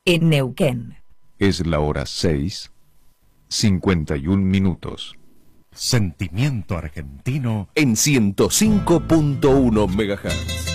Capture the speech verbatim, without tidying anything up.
en Neuquén. Es la hora seis, cincuenta y un minutos. Sentimiento argentino en ciento cinco punto uno megahertz.